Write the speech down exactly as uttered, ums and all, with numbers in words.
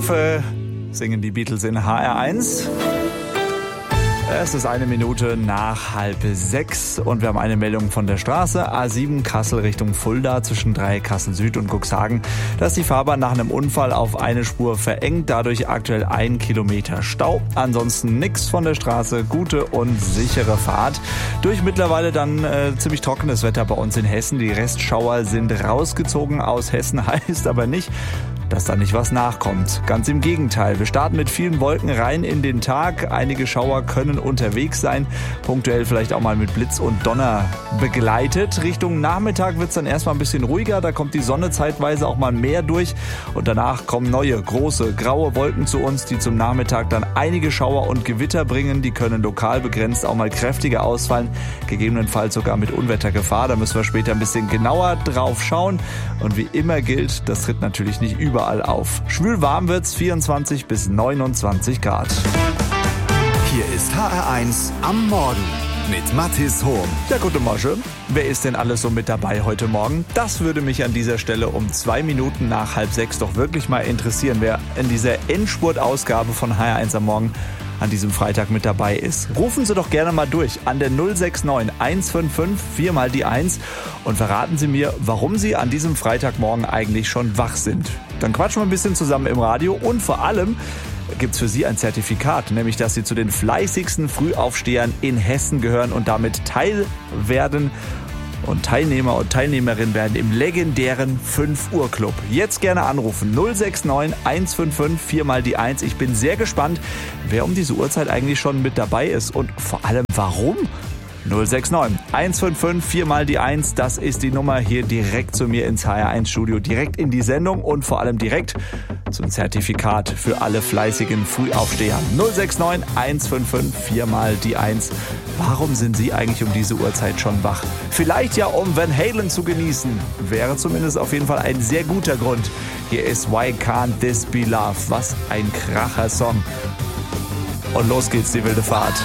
Hilfe, singen die Beatles in H R eins. Es ist eine Minute nach halb sechs und wir haben eine Meldung von der Straße A sieben Kassel Richtung Fulda zwischen drei Kassel Süd und Cuxhagen. Da ist die Fahrbahn nach einem Unfall auf eine Spur verengt, dadurch aktuell ein Kilometer Stau. Ansonsten nichts von der Straße, gute und sichere Fahrt. Durch mittlerweile dann äh, ziemlich trockenes Wetter bei uns in Hessen. Die Restschauer sind rausgezogen aus Hessen, heißt aber nicht, dass da nicht was nachkommt. Ganz im Gegenteil. Wir starten mit vielen Wolken rein in den Tag. Einige Schauer können unterwegs sein. Punktuell vielleicht auch mal mit Blitz und Donner begleitet. Richtung Nachmittag wird es dann erstmal ein bisschen ruhiger. Da kommt die Sonne zeitweise auch mal mehr durch. Und danach kommen neue, große, graue Wolken zu uns, die zum Nachmittag dann einige Schauer und Gewitter bringen. Die können lokal begrenzt auch mal kräftiger ausfallen. Gegebenenfalls sogar mit Unwettergefahr. Da müssen wir später ein bisschen genauer drauf schauen. Und wie immer gilt, das tritt natürlich nicht überall auf. Schwül warm wird's, vierundzwanzig bis neunundzwanzig Grad. Hier ist H R eins am Morgen mit Mathis Hohm. Ja, gute Morgen. Wer ist denn alles so mit dabei heute Morgen? Das würde mich an dieser Stelle um zwei Minuten nach halb sechs doch wirklich mal interessieren, wer in dieser Endspurt-Ausgabe von H R eins am Morgen an diesem Freitag mit dabei ist. Rufen Sie doch gerne mal durch an der null sechs neun eins fünf fünf vier mal die eins und verraten Sie mir, warum Sie an diesem Freitagmorgen eigentlich schon wach sind. Dann quatschen wir ein bisschen zusammen im Radio und vor allem gibt's für Sie ein Zertifikat, nämlich dass Sie zu den fleißigsten Frühaufstehern in Hessen gehören und damit Teil werden und Teilnehmer und Teilnehmerinnen werden im legendären fünf Uhr Club. Jetzt gerne anrufen null sechs neun eins fünf fünf vier mal die eins. Ich bin sehr gespannt, wer um diese Uhrzeit eigentlich schon mit dabei ist und vor allem warum. null sechs neun eins fünf fünf vier mal die eins, das ist die Nummer hier direkt zu mir ins H R eins Studio, direkt in die Sendung und vor allem direkt zum Zertifikat für alle fleißigen Frühaufsteher. null sechs neun eins fünf fünf vier mal die eins. Warum sind Sie eigentlich um diese Uhrzeit schon wach? Vielleicht ja, um Van Halen zu genießen. Wäre zumindest auf jeden Fall ein sehr guter Grund. Hier ist Why Can't This Be Love? Was ein Kracher-Song. Und los geht's, die wilde Fahrt.